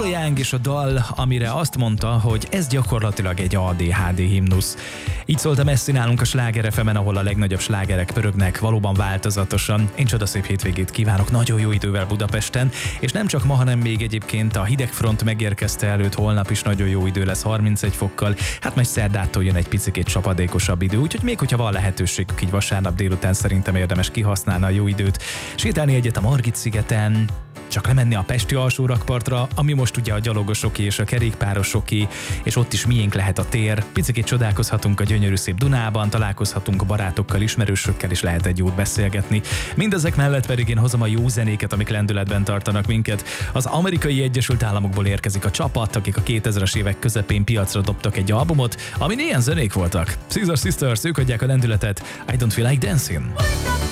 Young és a dal, amire azt mondta, hogy ez gyakorlatilag egy ADHD himnusz. Így szólt a Messzi nálunk a Sláger FM-en, ahol a legnagyobb slágerek pörögnek, valóban változatosan. Én csodaszép hétvégét kívánok, nagyon jó idővel Budapesten, és nem csak ma, hanem még egyébként a hidegfront megérkezte előtt, holnap is nagyon jó idő lesz 31 fokkal, hát majd szerdától jön egy picikét csapadékosabb idő, úgyhogy még hogyha van lehetőségük így vasárnap délután, szerintem érdemes kihasználni a jó időt, sétálni egyet a Margit-szigeten, csak lemenni a pesti alsórakpartra, ami most ugye a gyalogosoké és a kerékpárosoké, és ott is miénk lehet a tér. Picikét csodálkozhatunk a gyönyörű szép Dunában, találkozhatunk a barátokkal, ismerősökkel, és lehet egy jót beszélgetni. Mindezek mellett pedig én hozom a jó zenéket, amik lendületben tartanak minket. Az Amerikai Egyesült Államokból érkezik a csapat, akik a 2000-es évek közepén piacra dobtak egy albumot, amin ilyen zenék voltak. Scissor Sisters, ők adják a lendületet. I Don't Feel Like Dancing.